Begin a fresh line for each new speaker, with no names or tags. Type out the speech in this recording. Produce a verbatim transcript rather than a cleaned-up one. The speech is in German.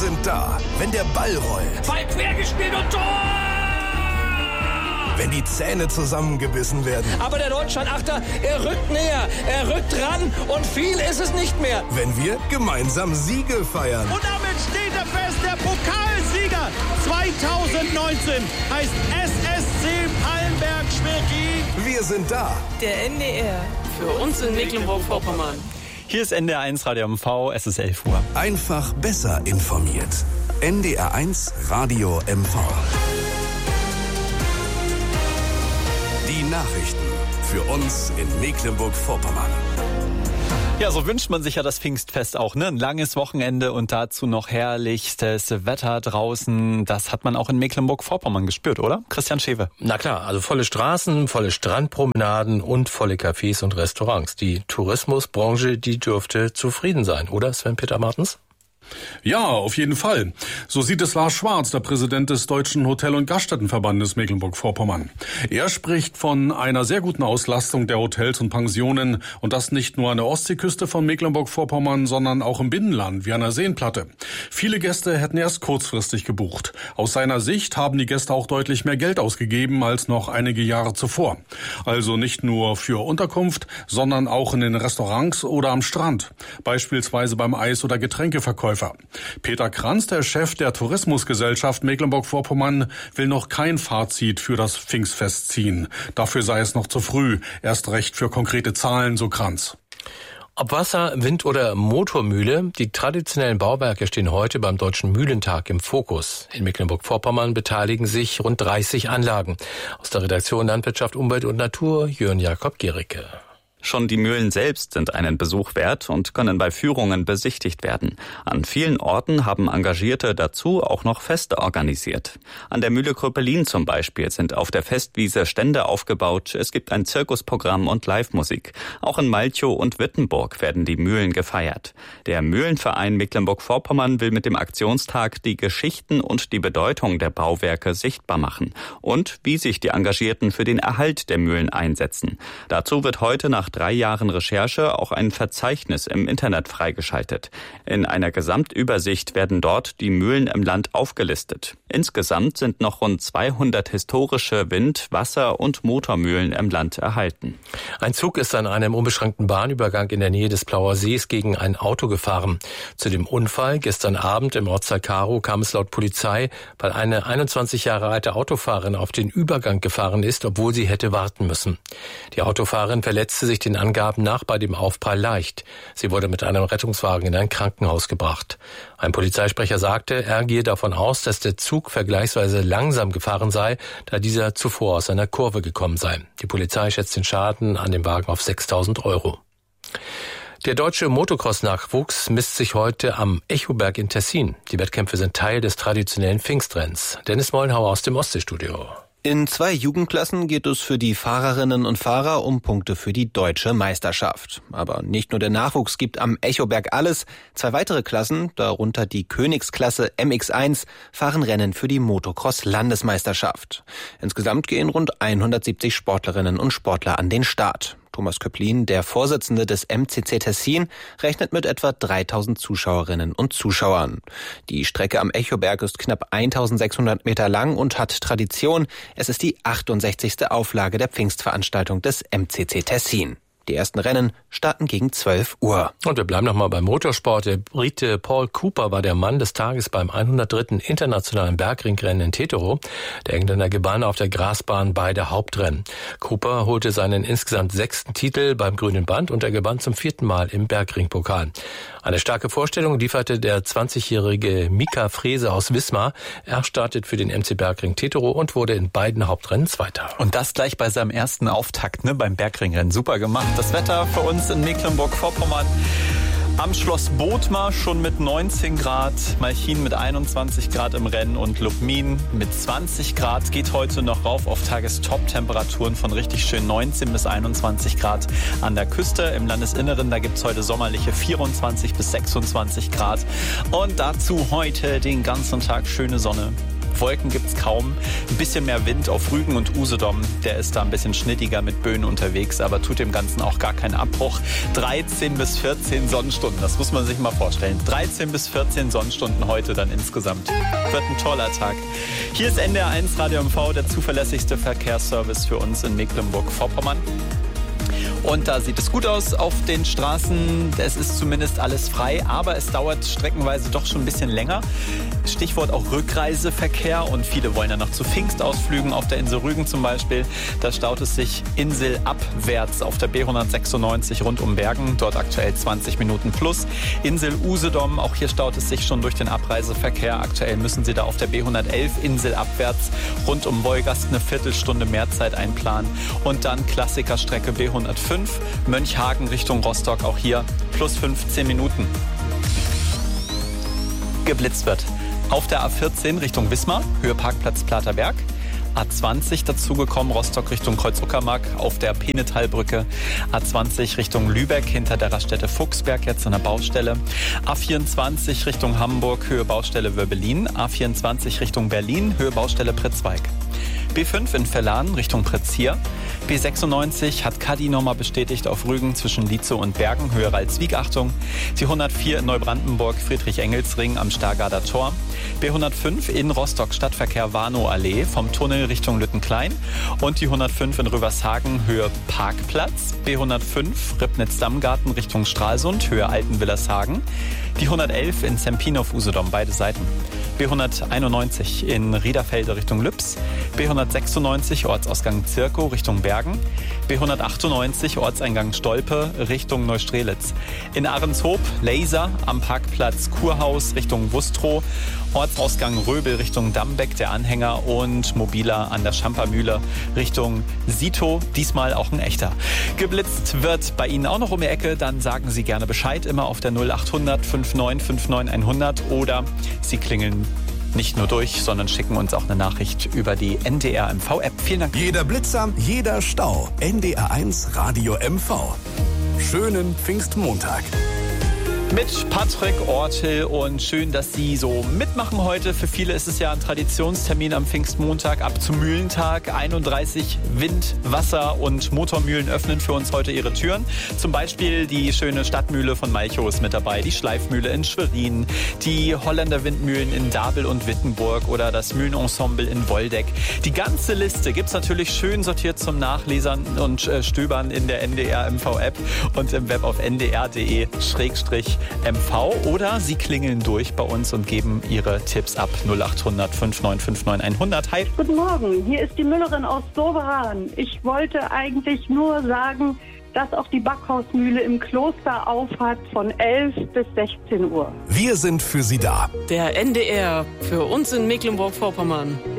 sind da, wenn der Ball rollt.
Ball quergespielt und Tor!
Wenn die Zähne zusammengebissen werden.
Aber der Deutschland-Achter, er rückt näher, er rückt ran und viel ist es nicht mehr.
Wenn wir gemeinsam Siege feiern.
Und damit steht er fest, der Pokalsieger zweitausendneunzehn heißt S S C Pallenberg-Schwerin.
Wir sind da.
Der N D R, für uns in Mecklenburg-Vorpommern.
Hier ist N D R eins Radio M V, es ist elf Uhr.
Einfach besser informiert. N D R eins Radio M V. Die Nachrichten für uns in Mecklenburg-Vorpommern.
Ja, so wünscht man sich ja das Pfingstfest auch, ne? Ein langes Wochenende und dazu noch herrlichstes Wetter draußen. Das hat man auch in Mecklenburg-Vorpommern gespürt, oder? Christian Schewe.
Na klar, also volle Straßen, volle Strandpromenaden und volle Cafés und Restaurants. Die Tourismusbranche, die dürfte zufrieden sein, oder Sven-Peter Martens?
Ja, auf jeden Fall. So sieht es Lars Schwarz, der Präsident des Deutschen Hotel- und Gaststättenverbandes Mecklenburg-Vorpommern. Er spricht von einer sehr guten Auslastung der Hotels und Pensionen und das nicht nur an der Ostseeküste von Mecklenburg-Vorpommern, sondern auch im Binnenland, wie an der Seenplatte. Viele Gäste hätten erst kurzfristig gebucht. Aus seiner Sicht haben die Gäste auch deutlich mehr Geld ausgegeben als noch einige Jahre zuvor. Also nicht nur für Unterkunft, sondern auch in den Restaurants oder am Strand. Beispielsweise beim Eis- oder Getränkeverkäufer. Peter Kranz, der Chef der Tourismusgesellschaft Mecklenburg-Vorpommern, will noch kein Fazit für das Pfingstfest ziehen. Dafür sei es noch zu früh, erst recht für konkrete Zahlen, so Kranz.
Ob Wasser, Wind oder Motormühle, die traditionellen Bauwerke stehen heute beim Deutschen Mühlentag im Fokus. In Mecklenburg-Vorpommern beteiligen sich rund dreißig Anlagen. Aus der Redaktion Landwirtschaft, Umwelt und Natur, Jörn Jakob Gericke.
Schon die Mühlen selbst sind einen Besuch wert und können bei Führungen besichtigt werden. An vielen Orten haben Engagierte dazu auch noch Feste organisiert. An der Mühle Kröpelin zum Beispiel sind auf der Festwiese Stände aufgebaut. Es gibt ein Zirkusprogramm und Live-Musik. Auch in Malchow und Wittenburg werden die Mühlen gefeiert. Der Mühlenverein Mecklenburg-Vorpommern will mit dem Aktionstag die Geschichten und die Bedeutung der Bauwerke sichtbar machen und wie sich die Engagierten für den Erhalt der Mühlen einsetzen. Dazu wird heute nach drei Jahren Recherche auch ein Verzeichnis im Internet freigeschaltet. In einer Gesamtübersicht werden dort die Mühlen im Land aufgelistet. Insgesamt sind noch rund zweihundert historische Wind-, Wasser- und Motormühlen im Land erhalten.
Ein Zug ist an einem unbeschränkten Bahnübergang in der Nähe des Plauer Sees gegen ein Auto gefahren. Zu dem Unfall gestern Abend im Ortsteil Karow kam es laut Polizei, weil eine einundzwanzig Jahre alte Autofahrerin auf den Übergang gefahren ist, obwohl sie hätte warten müssen. Die Autofahrerin verletzte sich den Angaben nach bei dem Aufprall leicht. Sie wurde mit einem Rettungswagen in ein Krankenhaus gebracht. Ein Polizeisprecher sagte, er gehe davon aus, dass der Zug vergleichsweise langsam gefahren sei, da dieser zuvor aus einer Kurve gekommen sei. Die Polizei schätzt den Schaden an dem Wagen auf sechstausend Euro. Der deutsche Motocross-Nachwuchs misst sich heute am Echoberg in Tessin. Die Wettkämpfe sind Teil des traditionellen Pfingstrenns. Dennis Mollenhauer aus dem Ostseestudio.
In zwei Jugendklassen geht es für die Fahrerinnen und Fahrer um Punkte für die deutsche Meisterschaft. Aber nicht nur der Nachwuchs gibt am Echoberg alles. Zwei weitere Klassen, darunter die Königsklasse M X eins, fahren Rennen für die Motocross-Landesmeisterschaft. Insgesamt gehen rund hundertsiebzig Sportlerinnen und Sportler an den Start. Thomas Köplin, der Vorsitzende des M C C Tessin, rechnet mit etwa dreitausend Zuschauerinnen und Zuschauern. Die Strecke am Echoberg ist knapp eintausendsechshundert Meter lang und hat Tradition. Es ist die achtundsechzigste Auflage der Pfingstveranstaltung des M C C Tessin. Die ersten Rennen starten gegen zwölf Uhr.
Und wir bleiben nochmal beim Motorsport. Der Brite Paul Cooper war der Mann des Tages beim hundertdritten internationalen Bergringrennen in Teterow. Der Engländer gewann auf der Grasbahn beide Hauptrennen. Cooper holte seinen insgesamt sechsten Titel beim Grünen Band und er gewann zum vierten Mal im Bergringpokal. Eine starke Vorstellung lieferte der zwanzigjährige Mika Frese aus Wismar. Er startet für den M C Bergring Teterow und wurde in beiden Hauptrennen Zweiter.
Und das gleich bei seinem ersten Auftakt, ne, beim Bergringrennen. Super gemacht. Das Wetter für uns in Mecklenburg-Vorpommern. Am Schloss Bothmer schon mit neunzehn Grad, Malchin mit einundzwanzig Grad im Rennen und Lubmin mit zwanzig Grad. Geht heute noch rauf auf Tagestop-Temperaturen von richtig schön neunzehn bis einundzwanzig Grad an der Küste. Im Landesinneren, da gibt es heute sommerliche vierundzwanzig bis sechsundzwanzig Grad. Und dazu heute den ganzen Tag schöne Sonne. Wolken gibt's kaum. Ein bisschen mehr Wind auf Rügen und Usedom. Der ist da ein bisschen schnittiger mit Böen unterwegs, aber tut dem Ganzen auch gar keinen Abbruch. dreizehn bis vierzehn Sonnenstunden, das muss man sich mal vorstellen. dreizehn bis vierzehn Sonnenstunden heute dann insgesamt. Wird ein toller Tag. Hier ist N D R eins Radio M V, der zuverlässigste Verkehrsservice für uns in Mecklenburg-Vorpommern. Und da sieht es gut aus auf den Straßen. Es ist zumindest alles frei, aber es dauert streckenweise doch schon ein bisschen länger. Stichwort auch Rückreiseverkehr und viele wollen ja noch zu Pfingstausflügen auf der Insel Rügen zum Beispiel. Da staut es sich inselabwärts auf der B hundertsechsundneunzig rund um Bergen. Dort aktuell zwanzig Minuten plus. Insel Usedom, auch hier staut es sich schon durch den Abreiseverkehr. Aktuell müssen Sie da auf der B hundertelf inselabwärts rund um Wolgast eine Viertelstunde mehr Zeit einplanen. Und dann Klassikerstrecke B hundertfünf, Mönchhagen Richtung Rostock, auch hier plus fünfzehn Minuten. Geblitzt wird. Auf der A vierzehn Richtung Wismar, Höhe Parkplatz Platerberg. A zwanzig dazugekommen, Rostock Richtung Kreuz-Uckermark auf der Penetalbrücke. A zwanzig Richtung Lübeck hinter der Raststätte Fuchsberg, jetzt an der Baustelle. A vierundzwanzig Richtung Hamburg, Höhe Baustelle Wörbelin. A vierundzwanzig Richtung Berlin, Höhe Baustelle Pritzweig. B fünf in Verlan Richtung Pritzhier. B sechsundneunzig hat Kadi nochmal bestätigt auf Rügen zwischen Lietzow und Bergen, Höhe Ralswiek, Achtung. Die hundertvier in Neubrandenburg, Friedrich-Engels-Ring am Stargarder Tor. B hundertfünf in Rostock, Stadtverkehr Warnow-Allee vom Tunnel Richtung Lüttenklein. Und die hundertfünf in Rövershagen, Höhe Parkplatz. B hundertfünf Ribnitz-Dammgarten Richtung Stralsund, Höhe Altenwillershagen. Die hundertelf in Zempin auf Usedom, beide Seiten. B hunderteinundneunzig in Riederfelde Richtung Lübs. B hundertsechsundneunzig Ortsausgang Zirkow Richtung Bergen. B hundertachtundneunzig Ortseingang Stolpe Richtung Neustrelitz. In Ahrenshoop Laser am Parkplatz Kurhaus Richtung Wustrow. Ortsausgang Röbel Richtung Dammbeck, der Anhänger, und mobiler an der Schampermühle Richtung Sito. Diesmal auch ein echter. Geblitzt wird bei Ihnen auch noch um die Ecke, dann sagen Sie gerne Bescheid, immer auf der null achthundert fünfundneunzig neunundfünfzig hundert, oder Sie klingeln nicht nur durch, sondern schicken uns auch eine Nachricht über die N D R M V-App. Vielen Dank.
Jeder Blitzer, jeder Stau. N D R eins Radio M V. Schönen Pfingstmontag.
Mit Patrick Ortel, und schön, dass Sie so mitmachen heute. Für viele ist es ja ein Traditionstermin am Pfingstmontag ab zum Mühlentag. einunddreißig Wind-, Wasser- und Motormühlen öffnen für uns heute ihre Türen. Zum Beispiel die schöne Stadtmühle von Malchow ist mit dabei, die Schleifmühle in Schwerin, die Holländer Windmühlen in Dabel und Wittenburg oder das Mühlenensemble in Woldeck. Die ganze Liste gibt's natürlich schön sortiert zum Nachlesen und äh, Stöbern in der N D R M V-App und im Web auf n d r punkt d e schrägstrich M V, oder Sie klingeln durch bei uns und geben Ihre Tipps ab. null achthundert fünfundneunzig fünfundneunzig hundert. Hi.
Guten Morgen, hier ist die Müllerin aus Doberan. Ich wollte eigentlich nur sagen, dass auch die Backhausmühle im Kloster aufhat von elf bis sechzehn Uhr.
Wir sind für Sie da.
Der N D R für uns in Mecklenburg-Vorpommern.